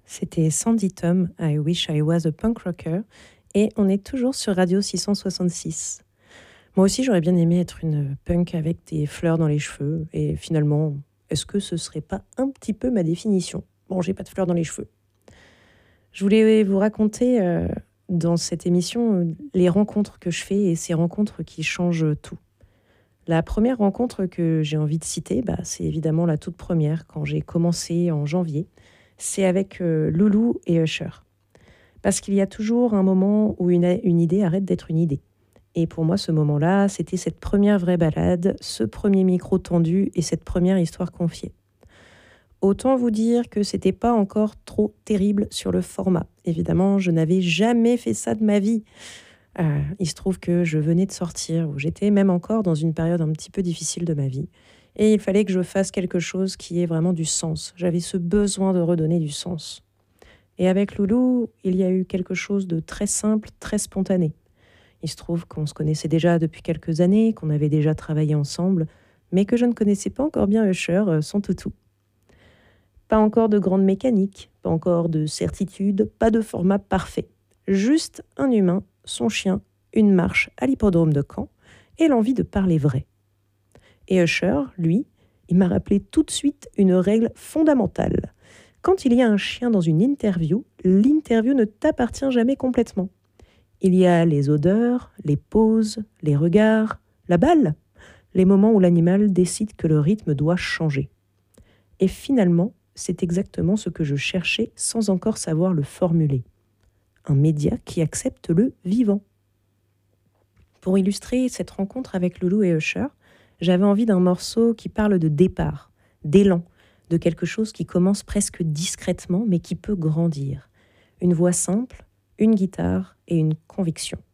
C'était Sandy Tom, I Wish I Was a Punk Rocker, et on est toujours sur Radio 666. Moi aussi, j'aurais bien aimé être une punk avec des fleurs dans les cheveux, et finalement, est-ce que ce serait pas un petit peu ma définition? Bon, j'ai pas de fleurs dans les cheveux. Je voulais vous raconter dans cette émission les rencontres que je fais et ces rencontres qui changent tout. La première rencontre que j'ai envie de citer, c'est évidemment la toute première, quand j'ai commencé en janvier. C'est avec Loulou et Usher. Parce qu'il y a toujours un moment où une idée arrête d'être une idée. Et pour moi, ce moment-là, c'était cette première vraie balade, ce premier micro tendu et cette première histoire confiée. Autant vous dire que c'était pas encore trop terrible sur le format. Évidemment, je n'avais jamais fait ça de ma vie. Il se trouve que je venais de sortir, où j'étais même encore dans une période un petit peu difficile de ma vie. Et il fallait que je fasse quelque chose qui ait vraiment du sens. J'avais ce besoin de redonner du sens. Et avec Loulou, il y a eu quelque chose de très simple, très spontané. Il se trouve qu'on se connaissait déjà depuis quelques années, qu'on avait déjà travaillé ensemble, mais que je ne connaissais pas encore bien Usher, son toutou. Pas encore de grande mécanique, pas encore de certitude, pas de format parfait. Juste un humain, son chien, une marche à l'hippodrome de Caen et l'envie de parler vrai. Et Usher, lui, il m'a rappelé tout de suite une règle fondamentale. Quand il y a un chien dans une interview, l'interview ne t'appartient jamais complètement. Il y a les odeurs, les pauses, les regards, la balle, les moments où l'animal décide que le rythme doit changer. Et finalement, c'est exactement ce que je cherchais sans encore savoir le formuler. Un média qui accepte le vivant. Pour illustrer cette rencontre avec Loulou et Usher, j'avais envie d'un morceau qui parle de départ, d'élan, de quelque chose qui commence presque discrètement mais qui peut grandir. Une voix simple, une guitare et une conviction.